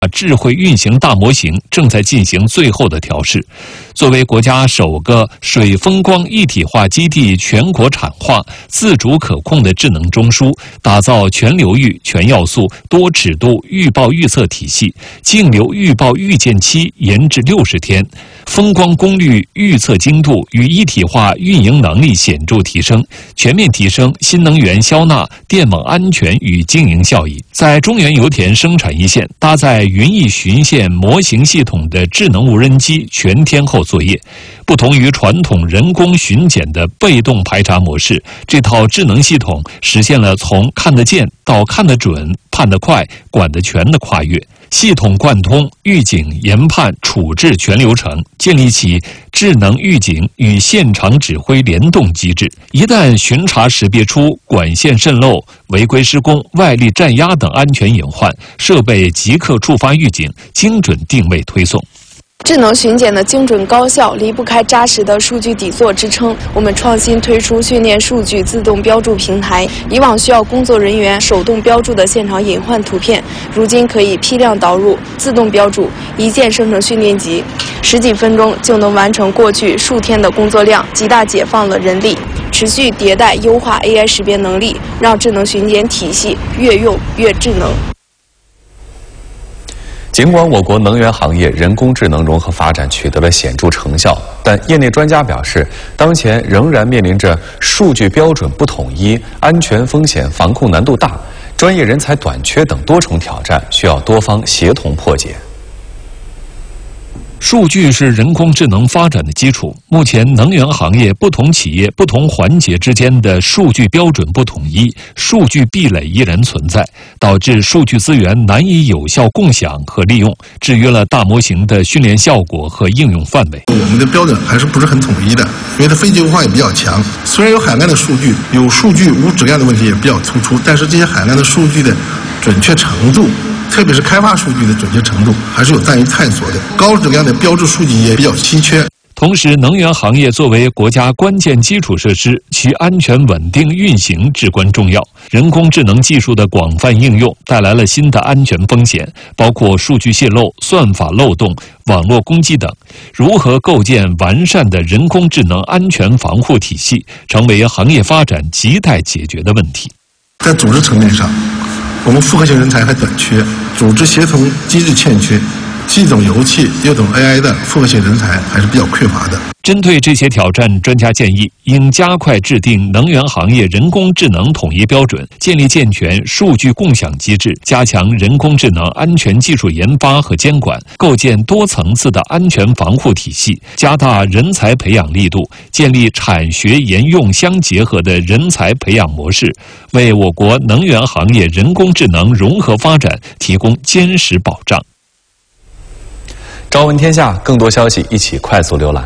智慧运行大模型正在进行最后的调试。作为国家首个水风光一体化基地全国产化、自主可控的智能中枢，打造全流域、全要素、多尺度预报预测体系，净流预报预见期延至60天，风光功率预测精度与一体化运营能力显著提升，全面提升新能源消纳、电网安全与经营效益。在中原油田生产一线搭载云翼巡线模型系统的智能无人机全天候作业。不同于传统人工巡检的被动排查模式，这套智能系统实现了从看得见到看得准、判得快、管得全的跨越。系统贯通预警、研判、处置全流程，建立起智能预警与现场指挥联动机制。一旦巡查识别出管线渗漏、违规施工、外力占压等安全隐患，设备即刻触发预警，精准定位推送。 智能巡检的精准高效离不开扎实的数据底座支撑。我们创新推出训练数据自动标注平台，以往需要工作人员手动标注的现场隐患图片，如今可以批量导入、自动标注，一键生成训练集，10几分钟就能完成过去数天的工作量，极大解放了人力。持续迭代优化 AI 识别能力，让智能巡检体系越用越智能。 尽管我国能源行业人工智能融合发展取得了显著成效，但业内专家表示，当前仍然面临着数据标准不统一、安全风险防控难度大、专业人才短缺等多重挑战，需要多方协同破解。 数据是人工智能发展的基础。目前，能源行业不同企业、不同环节之间的数据标准不统一，数据壁垒依然存在，导致数据资源难以有效共享和利用，制约了大模型的训练效果和应用范围。 我们的标准还是不是很统一的，因为它非结构化也比较强。虽然有海量的数据，有数据无质量的问题也比较突出，但是这些海量的数据的准确程度，特别是开发数据的准确程度，还是有待于探索的。高质量的标志数据也比较稀缺。 同时，能源行业作为国家关键基础设施，其安全稳定运行至关重要。人工智能技术的广泛应用带来了新的安全风险，包括数据泄露、算法漏洞、网络攻击等。如何构建完善的人工智能安全防护体系，成为行业发展亟待解决的问题。 在组织层面上，我们复合型人才还短缺，组织协同机制欠缺，既懂油气又懂 AI 的复合型人才还是比较匮乏的。 针对这些挑战，专家建议应加快制定能源行业人工智能统一标准，建立健全数据共享机制，加强人工智能安全技术研发和监管，构建多层次的安全防护体系，加大人才培养力度，建立产学研用相结合的人才培养模式，为我国能源行业人工智能融合发展提供坚实保障。 朝闻天下，更多消息一起快速浏览。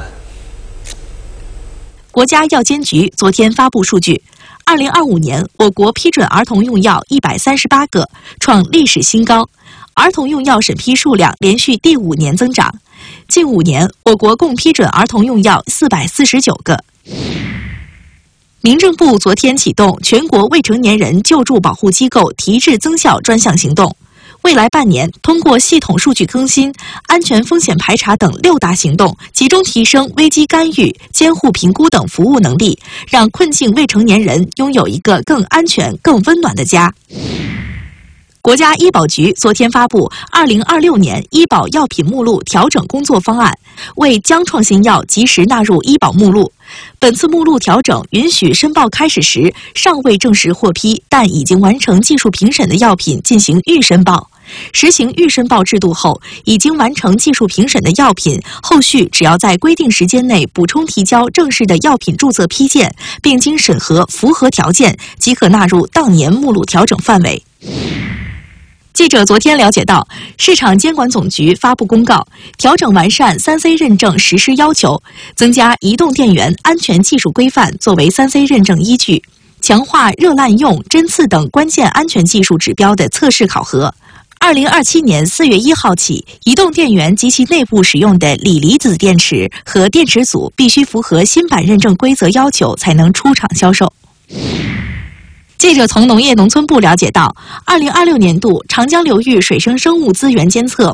国家药监局昨天发布数据，2025年我国批准儿童用药138个，创历史新高，儿童用药审批数量连续第5年增长。近5年，我国共批准儿童用药449个。民政部昨天启动全国未成年人救助保护机构提质增效专项行动。未来半年，通过系统数据更新、安全风险排查等6大行动，集中提升危机干预、监护评估等服务能力，让困境未成年人拥有一个更安全、更温暖的家。国家医保局昨天发布2026年医保药品目录调整工作方案，为将创新药及时纳入医保目录。本次目录调整允许申报开始时尚未正式获批，但已经完成技术评审的药品进行预申报。实行预申报制度后，已经完成技术评审的药品，后续只要在规定时间内补充提交正式的药品注册批件，并经审核符合条件，即可纳入当年目录调整范围。记者昨天了解到，市场监管总局发布公告，调整完善3C 认证实施要求，增加移动电源安全技术规范作为3C 认证依据，强化热滥用、针刺等关键安全技术指标的测试考核。2027年4月1号起，移动电源及其内部使用的锂离子电池和电池组必须符合新版认证规则要求，才能出厂销售。 记者从农业农村部了解到，2026年度长江流域水生生物资源监测